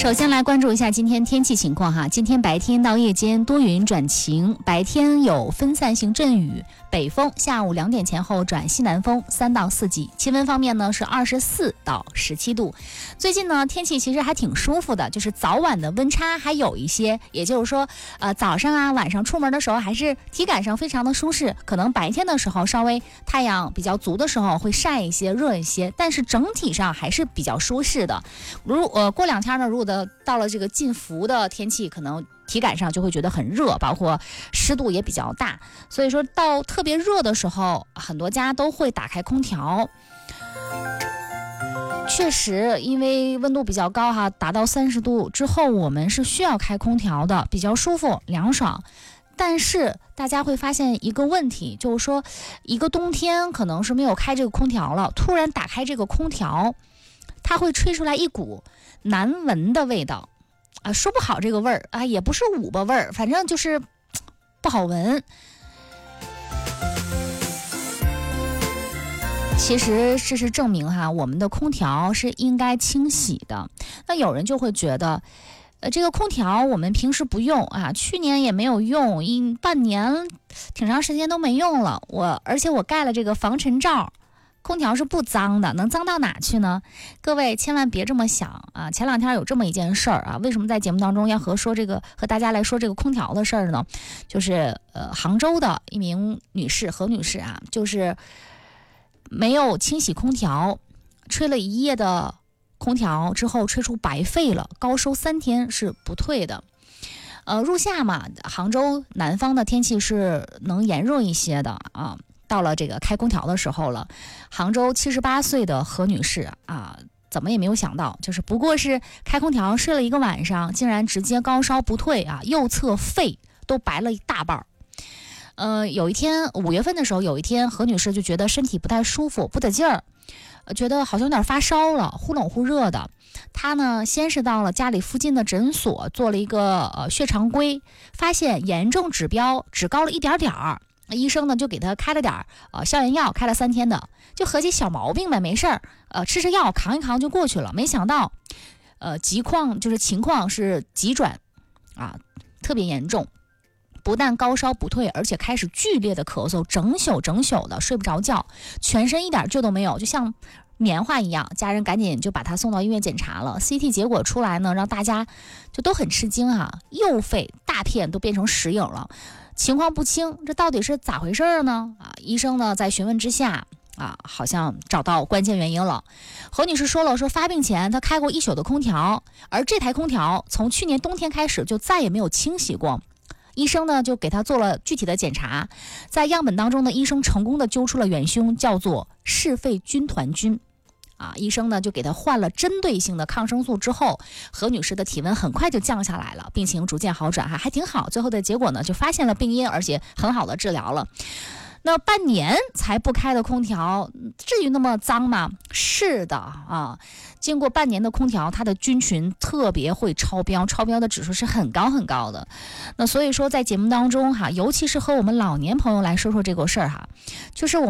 首先来关注一下今天天气情况哈。今天白天到夜间多云转晴，白天有分散性阵雨，北风，下午2点前后转西南风3到4级。气温方面呢是24到17度。最近呢天气其实还挺舒服的，就是早晚的温差还有一些，也就是说早上啊晚上出门的时候还是体感上非常的舒适，可能白天的时候稍微太阳比较足的时候会晒一些热一些，但是整体上还是比较舒适的。过2天呢，如果到了这个近伏的天气，可能体感上就会觉得很热，包括湿度也比较大，所以说到特别热的时候，很多家都会打开空调。确实因为温度比较高哈，达到30度之后我们是需要开空调的，比较舒服凉爽。但是大家会发现一个问题，就是说一个冬天可能是没有开这个空调了，突然打开这个空调，它会吹出来一股难闻的味道啊，说不好这个味儿啊，也不是痦巴味儿，反正就是不好闻。其实这是证明哈，我们的空调是应该清洗的。那有人就会觉得这个空调我们平时不用啊，去年也没有用，半年挺长时间都没用了，而且我盖了这个防尘罩，空调是不脏的，能脏到哪去呢？各位千万别这么想啊！前2天有这么一件事儿啊，为什么在节目当中要和大家来说这个空调的事儿呢？就是杭州的一名女士何女士啊，就是没有清洗空调，吹了一夜的空调之后吹出白痱了，高烧3天是不退的。入夏嘛，杭州南方的天气是能炎热一些的啊。到了这个开空调的时候了，杭州78岁的何女士啊，怎么也没有想到，就是不过是开空调睡了一个晚上，竟然直接高烧不退啊，右侧肺都白了一大半。有一天5月份的时候，有一天何女士就觉得身体不太舒服，不得劲儿，觉得好像有点发烧了，忽冷忽热的。她呢先是到了家里附近的诊所做了一个血常规，发现严重指标只高了一点点儿。医生呢就给他开了点消炎药，开了3天的，就合计小毛病呗，没事儿，吃药扛一扛就过去了。没想到情况是急转啊，特别严重，不但高烧不退，而且开始剧烈的咳嗽，整宿的睡不着觉，全身一点劲都没有，就像棉花一样。家人赶紧就把他送到医院检查了， CT 结果出来呢，让大家就都很吃惊啊，右肺大片都变成石影了，情况不清，这到底是咋回事呢？医生呢在询问之下好像找到关键原因了。何女士说发病前她开过1宿的空调，而这台空调从去年冬天开始就再也没有清洗过。医生呢就给她做了具体的检查，在样本当中呢，医生成功的揪出了元凶，叫做嗜肺军团菌。医生呢就给她换了针对性的抗生素之后，何女士的体温很快就降下来了，病情逐渐好转，还挺好。最后的结果呢，就发现了病因，而且很好的治疗了。那半年才不开的空调，至于那么脏吗？是的啊，经过半年的空调，它的菌群特别会超标的指数是很高很高的。那所以说在节目当中尤其是和我们老年朋友来说这个事儿就是